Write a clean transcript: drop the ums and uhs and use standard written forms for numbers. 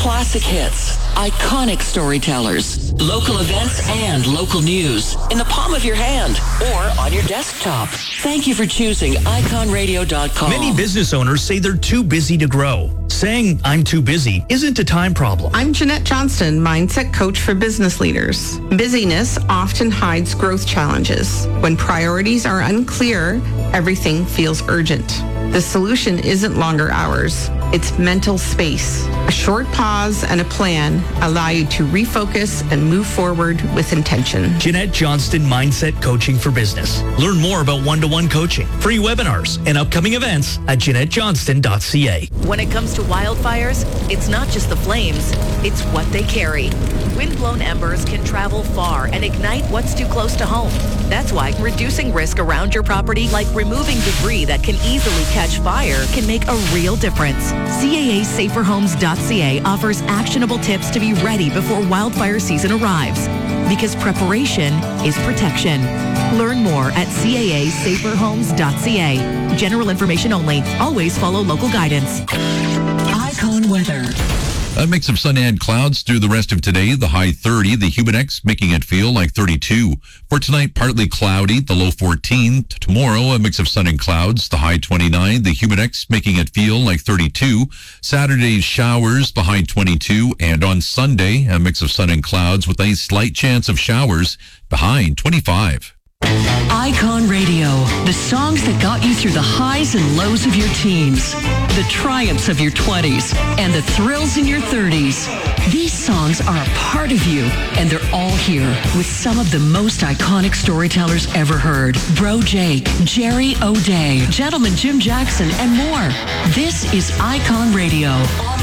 Classic hits, iconic storytellers, local events and local news in the palm of your hand or on your desktop. Thank you for choosing iconradio.com. Many business owners say they're too busy to grow. Saying I'm too busy isn't a time problem. I'm Jeanette Johnston, mindset coach for business leaders. Busyness often hides growth challenges. When priorities are unclear, everything feels urgent. The solution isn't longer hours. It's mental space. A short pause and a plan allow you to refocus and move forward with intention. Jeanette Johnston Mindset Coaching for Business. Learn more about one-to-one coaching, free webinars, and upcoming events at JeanetteJohnston.ca. When it comes to wildfires, it's not just the flames, it's what they carry. Wind-blown embers can travel far and ignite what's too close to home. That's why reducing risk around your property, like removing debris that can easily catch fire, can make a real difference. CAASaferHomes.ca offers actionable tips to be ready before wildfire season arrives. Because preparation is protection. Learn more at CAASaferHomes.ca. General information only. Always follow local guidance. Icon weather. A mix of sun and clouds through the rest of today. The high 30, the humid X making it feel like 32. For tonight, partly cloudy, the low 14. Tomorrow, a mix of sun and clouds, the high 29, the humid X making it feel like 32. Saturday, showers, the high 22. And on Sunday, a mix of sun and clouds with a slight chance of showers, the high 25. Icon Radio, the songs that got you through the highs and lows of your teens, the triumphs of your 20s, and the thrills in your 30s. These songs are a part of you, and they're all here with some of the most iconic storytellers ever heard. Bro Jake, Jerry O'Day, Gentleman Jim Jackson, and more. This is Icon Radio.